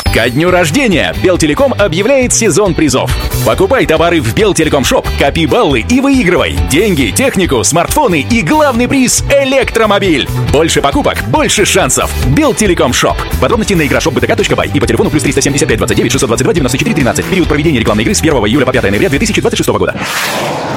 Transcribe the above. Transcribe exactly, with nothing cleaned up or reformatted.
Ко дню рождения Белтелеком объявляет сезон призов. Покупай товары в Белтелеком Шоп, копи баллы и выигрывай деньги, технику, смартфоны и главный приз – электромобиль. Больше покупок, больше шансов. Белтелеком Шоп. Подробности на игра шоп бэ тэ ка точка бай и по телефону плюс триста семьдесят пять двадцать девять шестьсот двадцать два девяносто четыре тринадцать. Период проведения рекламной игры с первого июля по пятое ноября две тысячи двадцать шестого года.